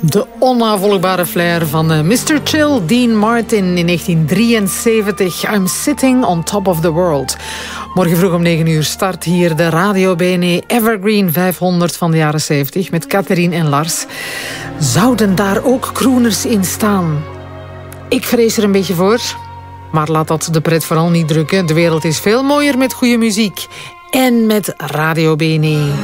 De onnavolgbare flair van Mr. Chill, Dean Martin in 1973. I'm sitting on top of the world. Morgen vroeg om 9 uur start hier de Radio BNE Evergreen 500 van de jaren 70 met Catherine en Lars. Zouden daar ook crooners in staan? Ik vrees er een beetje voor. Maar laat dat de pret vooral niet drukken. De wereld is veel mooier met goede muziek. En met Radio BNE.